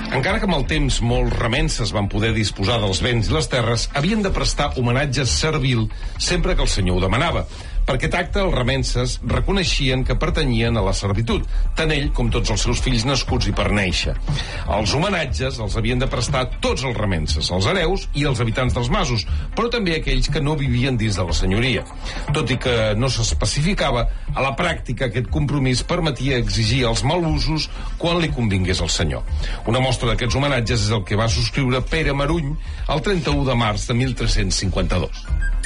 Encara que amb el temps molts remenses van poder disposar dels béns i les terres, havien de prestar homenatge servil sempre que el senyor ho demanava. Per aquest acte, els remenses reconeixien que pertanyien a la servitud, tant ell com tots els seus fills nascuts i per néixer. Els homenatges els havien de prestar tots els remenses, els hereus i els habitants dels masos, però també aquells que no vivien dins de la senyoria. Tot i que no s'especificava, a la pràctica aquest compromís permetia exigir els malusos quan li convingués al senyor. Una mostra d'aquests homenatges és el que va subscriure Pere Maruny el 31 de març de 1352.